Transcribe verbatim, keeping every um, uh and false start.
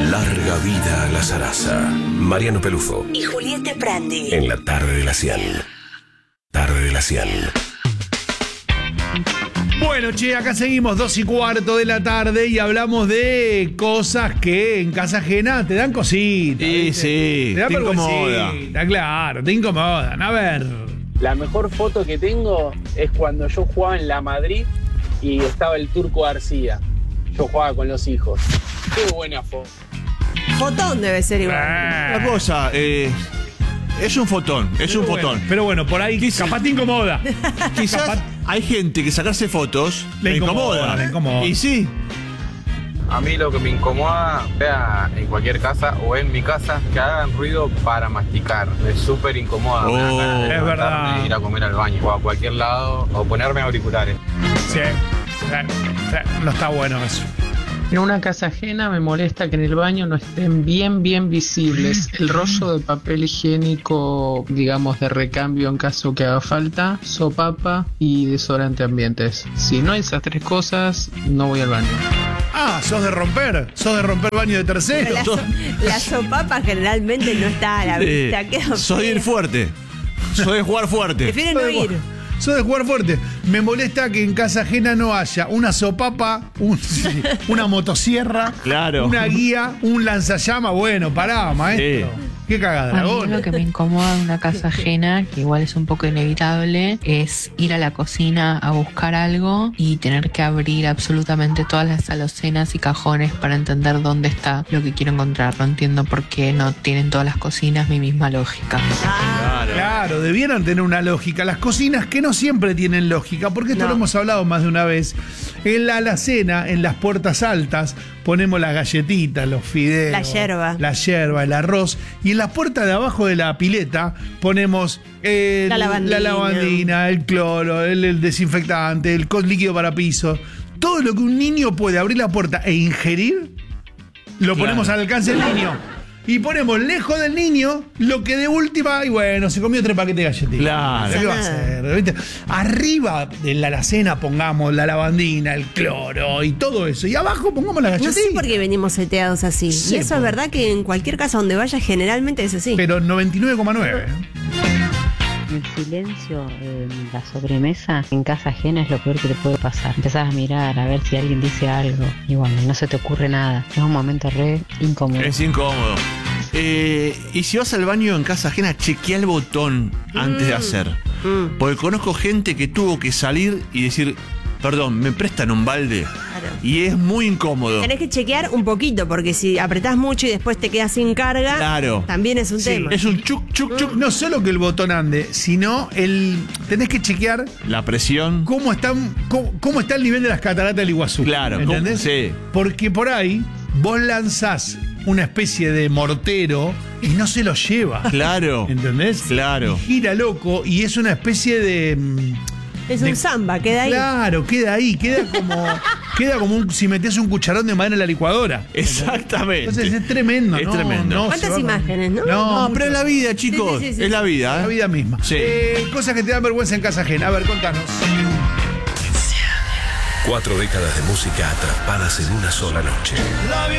Larga vida a la zaraza. Mariano Pelufo y Julieta Prandi. En la tarde de la cien. Tarde de la cien. Bueno, che, acá seguimos dos y cuarto de la tarde y hablamos de cosas que en casa ajena te dan cositas. Sí, ¿viste? sí, te, da te incomoda. Claro, te incomodan. A ver. La mejor foto que tengo es cuando yo jugaba en la Madrid y estaba el Turco García. Yo jugaba con los hijos. Qué buena foto. Fotón debe ser igual. Ah. La cosa, eh, es un fotón, es Pero un bueno, fotón. Pero bueno, por ahí Quizá- capaz te incomoda. Quizás capaz- hay gente que sacarse fotos Le le incomoda, incomoda. le incomoda. Y sí, A mí lo que me incomoda, sea en cualquier casa o en mi casa, que hagan ruido para masticar. Me súper incomoda. Me dan Oh, ganas de es levantarme, verdad. ir a comer al baño o a cualquier lado o ponerme auriculares. Sí, sí, sí, no está bueno eso. En una casa ajena me molesta que en el baño no estén bien, bien visibles el rollo de papel higiénico, digamos, de recambio en caso que haga falta, sopapa y desodorante ambientes. Si no hay esas tres cosas, no voy al baño. Ah, sos de romper. Sos de romper baño de tercero. La, so- la sopapa generalmente no está a la vista. eh, queda soy fea. ir fuerte. Soy de jugar fuerte. Prefieren no Sos de ir. jugar- sos de jugar fuerte. Me molesta que en casa ajena no haya una sopapa, un- sí, una motosierra, Claro. una guía, un lanzallamas. Bueno, pará, maestro. Sí. Qué cagada, A mí dragón. lo que me incomoda de una casa ajena, que igual es un poco inevitable, es ir a la cocina a buscar algo y tener que abrir absolutamente todas las alocenas y cajones para entender dónde está lo que quiero encontrar. No entiendo por qué no tienen todas las cocinas mi misma lógica. Claro. Claro, debieran tener una lógica. Las cocinas que no siempre tienen lógica, porque esto No. lo hemos hablado más de una vez. En la alacena, en las puertas altas, ponemos las galletitas, los fideos, La yerba. la yerba, el arroz. Y en la puerta de abajo de la pileta ponemos el- La lavandina. la lavandina, el cloro, el, el desinfectante, el co- líquido para piso. Todo lo que un niño puede abrir la puerta e ingerir, lo Claro. ponemos al alcance del niño. Y ponemos lejos del niño lo que de última, y bueno, se comió tres paquetes de galletitas. Claro. ¿Qué va a hacer? ¿Viste? Arriba de la alacena pongamos la lavandina, el cloro y todo eso. Y abajo pongamos las No galletitas. sé por qué venimos seteados así. Sí, y eso por- es verdad que en cualquier casa donde vayas generalmente es así. Pero noventa y nueve coma nueve. El silencio en la sobremesa en casa ajena es lo peor que te puede pasar. Empezás a mirar a ver si alguien dice algo y bueno, no se te ocurre nada. Es un momento re incómodo. Es incómodo. Eh, y si vas al baño en casa ajena, chequea el botón antes de hacer. Mm. Porque conozco gente que tuvo que salir y decir, perdón, ¿me prestan un balde? Claro. Y es muy incómodo. Tenés que chequear un poquito, porque si apretás mucho y después te quedas sin carga, Claro. también es un Sí, tema. Es un chuc, chuc, chuc. No solo que el botón ande, sino el. Tenés que chequear La presión. cómo, están, cómo, cómo está el nivel de las cataratas del Iguazú. Claro, ¿entendés? cómo- sí. Porque por ahí vos lanzás una especie de mortero y no se lo lleva. Claro. ¿Entendés? Claro. Y gira loco y es una especie de. mm, es un de- samba, queda ahí. Claro, queda ahí, queda como. queda como un, si metés un cucharón de madera en la licuadora. Exactamente. Entonces es tremendo, Es ¿no? tremendo. No, ¿Cuántas se va con- imágenes, no? No, No, pero es la vida, chicos. Sí, sí, sí, sí. Es la vida, ¿eh? la vida misma. Sí. Eh, cosas que te dan vergüenza en casa ajena. A ver, contanos. Cuatro décadas de música atrapadas en una sola noche.